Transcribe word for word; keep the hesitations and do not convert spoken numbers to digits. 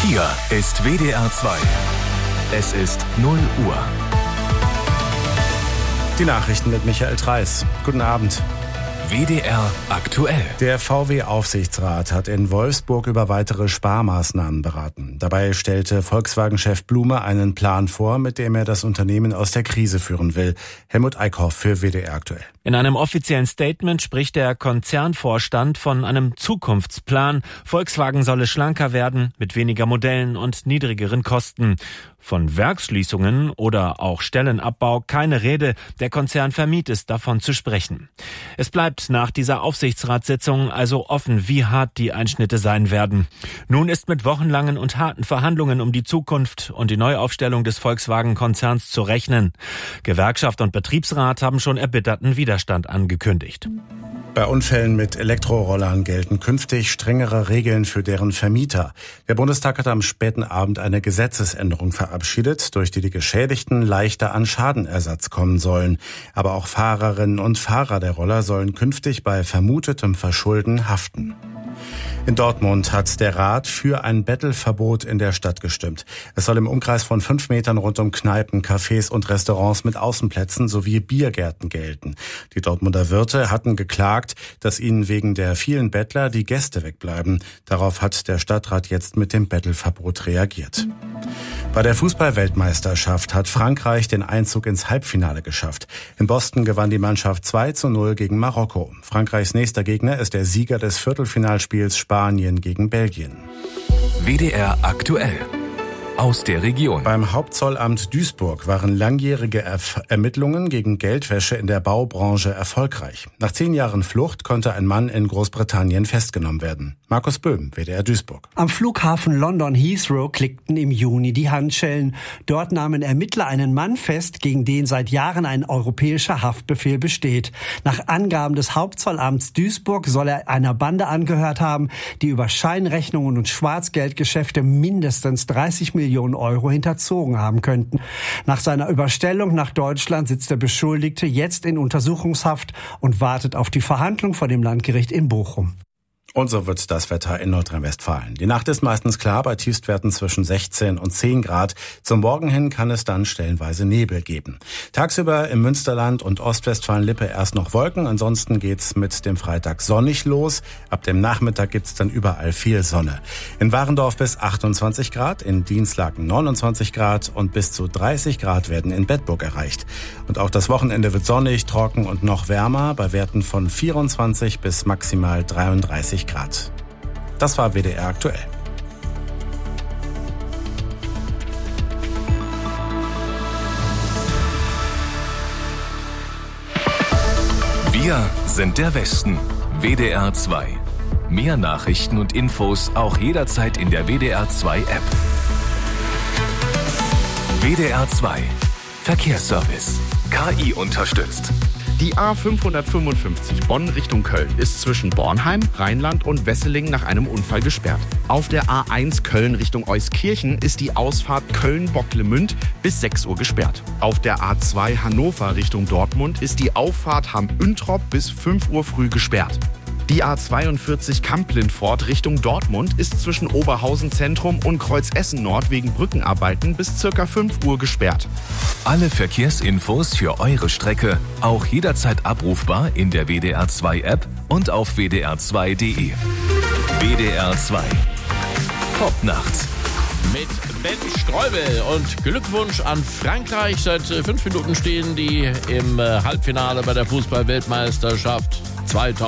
Hier ist W D R zwei. Es ist null Uhr. Die Nachrichten mit Michael Treis. Guten Abend. W D R aktuell. Der V W-Aufsichtsrat hat in Wolfsburg über weitere Sparmaßnahmen beraten. Dabei stellte Volkswagen-Chef Blume einen Plan vor, mit dem er das Unternehmen aus der Krise führen will. Helmut Eickhoff für W D R aktuell. In einem offiziellen Statement spricht der Konzernvorstand von einem Zukunftsplan. Volkswagen solle schlanker werden, mit weniger Modellen und niedrigeren Kosten. Von Werksschließungen oder auch Stellenabbau keine Rede. Der Konzern vermied es, davon zu sprechen. Es bleibt nach dieser Aufsichtsratssitzung also offen, wie hart die Einschnitte sein werden. Nun ist mit wochenlangen und harten Verhandlungen um die Zukunft und die Neuaufstellung des Volkswagen-Konzerns zu rechnen. Gewerkschaft und Betriebsrat haben schon erbitterten Widerstand angekündigt. Bei Unfällen mit Elektrorollern gelten künftig strengere Regeln für deren Vermieter. Der Bundestag hat am späten Abend eine Gesetzesänderung verabschiedet, durch die die Geschädigten leichter an Schadenersatz kommen sollen. Aber auch Fahrerinnen und Fahrer der Roller sollen künftig bei vermutetem Verschulden haften. In Dortmund hat der Rat für ein Bettelverbot in der Stadt gestimmt. Es soll im Umkreis von fünf Metern rund um Kneipen, Cafés und Restaurants mit Außenplätzen sowie Biergärten gelten. Die Dortmunder Wirte hatten geklagt, dass ihnen wegen der vielen Bettler die Gäste wegbleiben. Darauf hat der Stadtrat jetzt mit dem Bettelverbot reagiert. Bei der Fußball-Weltmeisterschaft hat Frankreich den Einzug ins Halbfinale geschafft. In Boston gewann die Mannschaft zwei zu null gegen Marokko. Frankreichs nächster Gegner ist der Sieger des Viertelfinalspiels Spanien gegen Belgien. W D R aktuell. Aus der Region. Beim Hauptzollamt Duisburg waren langjährige Erf- Ermittlungen gegen Geldwäsche in der Baubranche erfolgreich. Nach zehn Jahren Flucht konnte ein Mann in Großbritannien festgenommen werden. Markus Böhm, W D R Duisburg. Am Flughafen London Heathrow klickten im Juni die Handschellen. Dort nahmen Ermittler einen Mann fest, gegen den seit Jahren ein europäischer Haftbefehl besteht. Nach Angaben des Hauptzollamts Duisburg soll er einer Bande angehört haben, die über Scheinrechnungen und Schwarzgeldgeschäfte mindestens dreißig Millionen Euro hinterzogen haben könnten. Nach seiner Überstellung nach Deutschland sitzt der Beschuldigte jetzt in Untersuchungshaft und wartet auf die Verhandlung vor dem Landgericht in Bochum. Und so wird das Wetter in Nordrhein-Westfalen. Die Nacht ist meistens klar, bei Tiefstwerten zwischen sechzehn und zehn Grad. Zum Morgen hin kann es dann stellenweise Nebel geben. Tagsüber im Münsterland und Ostwestfalen-Lippe erst noch Wolken. Ansonsten geht's mit dem Freitag sonnig los. Ab dem Nachmittag gibt's dann überall viel Sonne. In Warendorf bis achtundzwanzig Grad, in Dienstlaken neunundzwanzig Grad und bis zu dreißig Grad werden in Bedburg erreicht. Und auch das Wochenende wird sonnig, trocken und noch wärmer, bei Werten von vierundzwanzig bis maximal dreiunddreißig Grad. Das war W D R aktuell. Wir sind der Westen. W D R zwei. Mehr Nachrichten und Infos auch jederzeit in der W D R zwei App. W D R zwei. Verkehrsservice. K I unterstützt. Die A fünfhundertfünfundfünfzig Bonn Richtung Köln ist zwischen Bornheim, Rheinland und Wesseling nach einem Unfall gesperrt. Auf der A eins Köln Richtung Euskirchen ist die Ausfahrt Köln-Bocklemünd bis sechs Uhr gesperrt. Auf der A zwei Hannover Richtung Dortmund ist die Auffahrt Hamm-Üntrop bis fünf Uhr früh gesperrt. Die A zweiundvierzig Kamp-Lindfort Richtung Dortmund ist zwischen Oberhausen Zentrum und Kreuz-Essen Nord wegen Brückenarbeiten bis ca. fünf Uhr gesperrt. Alle Verkehrsinfos für eure Strecke auch jederzeit abrufbar in der W D R zwei App und auf w d r zwei punkt d e. W D R zwei. Popnacht. Mit Ben Streubel und Glückwunsch an Frankreich. Seit fünf Minuten stehen die im Halbfinale bei der Fußball-Weltmeisterschaft zweitausend.